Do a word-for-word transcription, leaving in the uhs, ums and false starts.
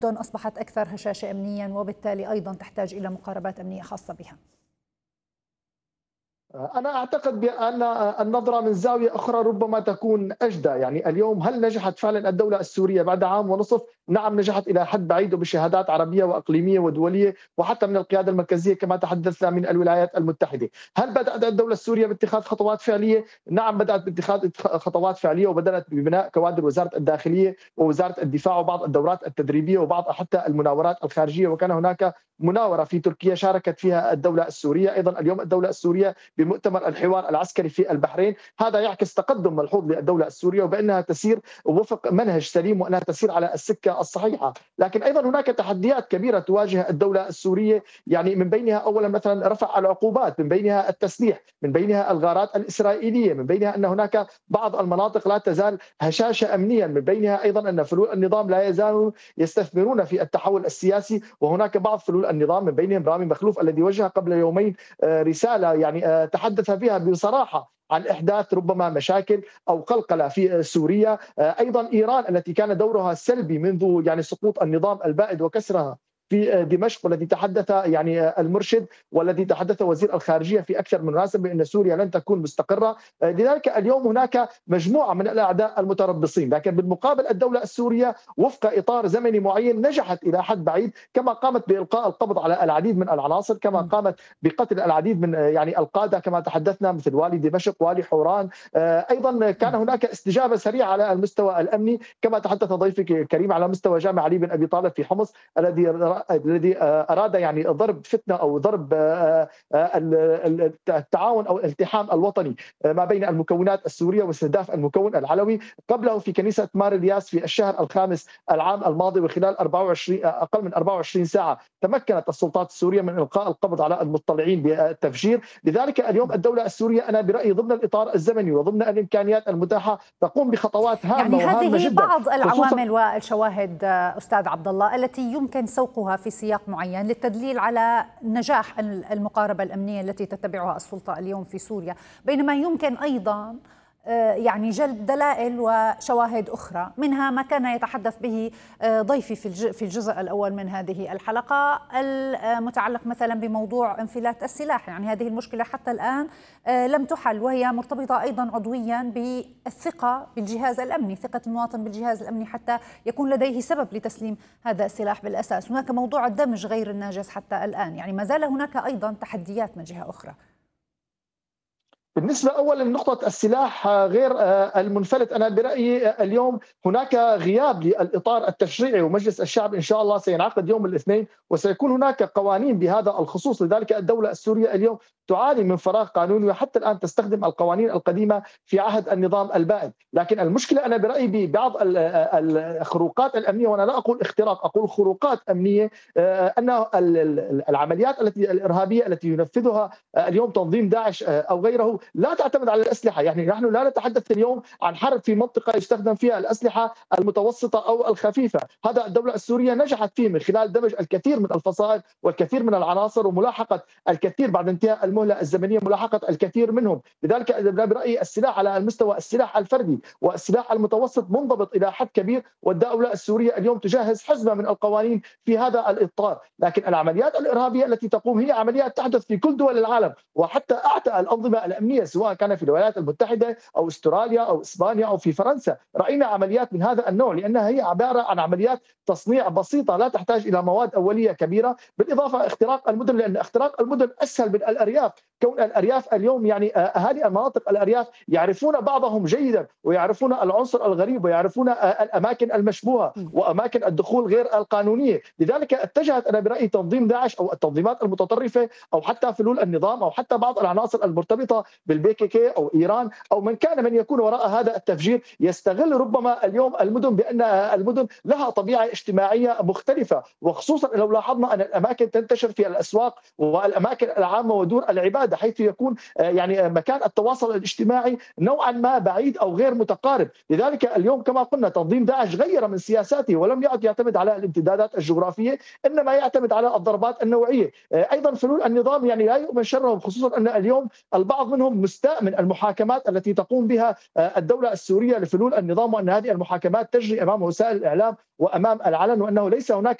أصبحت أكثر هشاشة أمنيا، وبالتالي أيضا تحتاج إلى مقاربات أمنية خاصة بها. أنا أعتقد بأن النظرة من زاوية أخرى ربما تكون أجدى. يعني اليوم هل نجحت فعلا الدولة السورية بعد عام ونصف؟ نعم نجحت إلى حد بعيد وبشهادات عربية وإقليمية ودولية وحتى من القيادة المركزية كما تحدثنا من الولايات المتحدة. هل بدأت الدولة السورية باتخاذ خطوات فعلية؟ نعم بدأت باتخاذ خطوات فعلية، وبدأت ببناء كوادر وزارة الداخلية ووزارة الدفاع وبعض الدورات التدريبية وبعض حتى المناورات الخارجية، وكان هناك مناورة في تركيا شاركت فيها الدولة السورية. أيضا اليوم الدولة السورية بمؤتمر الحوار العسكري في البحرين، هذا يعكس تقدم ملحوظ للدولة السورية وبأنها تسير وفق منهج سليم وأنها تسير على السكة الصحيحة. لكن أيضا هناك تحديات كبيرة تواجه الدولة السورية، يعني من بينها أولا مثلا رفع العقوبات، من بينها التسليح، من بينها الغارات الإسرائيلية، من بينها أن هناك بعض المناطق لا تزال هشاشة أمنيا، من بينها أيضا أن فلول النظام لا يزالوا يستثمرون في التحول السياسي، وهناك بعض فلول النظام من بينهم رامي مخلوف الذي وجه قبل يومين رسالة يعني تحدث فيها بصراحة عن إحداث ربما مشاكل أو قلقلة في سوريا. أيضا إيران التي كان دورها سلبي منذ يعني سقوط النظام البائد وكسرها في دمشق، والذي تحدث يعني المرشد والذي تحدث وزير الخارجية في أكثر من مناسبة بأن سوريا لن تكون مستقرة. لذلك اليوم هناك مجموعة من الأعداء المتربصين، لكن بالمقابل الدولة السورية وفق إطار زمني معين نجحت إلى حد بعيد، كما قامت بإلقاء القبض على العديد من العناصر، كما قامت بقتل العديد من يعني القادة كما تحدثنا مثل والي دمشق والي حوران. أيضا كان هناك استجابة سريعة على المستوى الأمني كما تحدث ضيفك الكريم على مستوى جامع علي بن أبي طالب في حمص الذي الذي اراد يعني ضرب فتنه او ضرب التعاون او الالتحام الوطني ما بين المكونات السوريه واستهداف المكون العلوي. قبله في كنيسه مار الياس في الشهر الخامس العام الماضي، وخلال أربعة وعشرين اقل من أربعة وعشرين ساعه تمكنت السلطات السوريه من القاء القبض على المطلعين بالتفجير. لذلك اليوم الدوله السوريه انا برايي ضمن الاطار الزمني وضمن الامكانيات المتاحه تقوم بخطوات هامه يعني وهامه هذه جدا. بعض العوامل والشواهد استاذ عبد الله التي يمكن سوقها في سياق معين للتدليل على نجاح المقاربة الأمنية التي تتبعها السلطة اليوم في سوريا، بينما يمكن أيضا يعني جلب دلائل وشواهد أخرى، منها ما كان يتحدث به ضيفي في الجزء الأول من هذه الحلقة المتعلق مثلا بموضوع انفلات السلاح. يعني هذه المشكلة حتى الآن لم تحل، وهي مرتبطة أيضا عضويا بالثقة بالجهاز الأمني، ثقة المواطن بالجهاز الأمني حتى يكون لديه سبب لتسليم هذا السلاح بالأساس. هناك موضوع الدمج غير الناجز حتى الآن، يعني ما زال هناك أيضا تحديات من جهة أخرى. بالنسبة أولا لنقطة السلاح غير المنفلت، أنا برأيي اليوم هناك غياب للإطار التشريعي، ومجلس الشعب إن شاء الله سينعقد يوم الاثنين وسيكون هناك قوانين بهذا الخصوص. لذلك الدولة السورية اليوم تعاني من فراغ قانوني وحتى الآن تستخدم القوانين القديمة في عهد النظام البائد. لكن المشكلة أنا برأيي ببعض الخروقات الأمنية، وأنا لا أقول اختراق أقول خروقات أمنية، أن العمليات التي الإرهابية التي ينفذها اليوم تنظيم داعش أو غيره لا تعتمد على الأسلحة. يعني نحن لا نتحدث اليوم عن حرب في منطقة يستخدم فيها الأسلحة المتوسطة أو الخفيفة، هذا الدولة السورية نجحت فيه من خلال دمج الكثير من الفصائل والكثير من العناصر وملاحقة الكثير بعد انتهاء المهلة الزمنية، ملاحقة الكثير منهم. لذلك برأيي السلاح على المستوى السلاح الفردي والسلاح المتوسط منضبط إلى حد كبير، والدولة السورية اليوم تجهز حزمة من القوانين في هذا الإطار. لكن العمليات الإرهابية التي تقوم هي عمليات تحدث في كل دول العالم، وحتى أعتى الأنظمة الأمنية سواء كان في الولايات المتحدة أو استراليا أو إسبانيا أو في فرنسا، رأينا عمليات من هذا النوع، لأنها هي عبارة عن عمليات تصنيع بسيطة لا تحتاج إلى مواد أولية كبيرة، بالإضافة اختراق المدن، لأن اختراق المدن أسهل من الأرياف. كون الأرياف اليوم يعني أهالي المناطق الأرياف يعرفون بعضهم جيدا ويعرفون العنصر الغريب ويعرفون الأماكن المشبوهة وأماكن الدخول غير القانونية. لذلك اتجهت أنا برأيي تنظيم داعش أو التنظيمات المتطرفة أو حتى فلول النظام أو حتى بعض العناصر المرتبطة بالبي كي كي أو إيران أو من كان من يكون وراء هذا التفجير يستغل ربما اليوم المدن بأن المدن لها طبيعة اجتماعية مختلفة، وخصوصا لو لاحظنا أن الأماكن تنتشر في الأسواق والأماكن العامة ودور العبادة. محدده، حيث يكون يعني مكان التواصل الاجتماعي نوعا ما بعيد او غير متقارب. لذلك اليوم كما قلنا تنظيم داعش غير من سياساته ولم يعد يعتمد على الامتدادات الجغرافيه، انما يعتمد على الضربات النوعيه. ايضا فلول النظام يعني لا يؤمن شرهم، خصوصا ان اليوم البعض منهم مستاء من المحاكمات التي تقوم بها الدوله السوريه لفلول النظام، وان هذه المحاكمات تجري امام وسائل الاعلام وامام العلن، وانه ليس هناك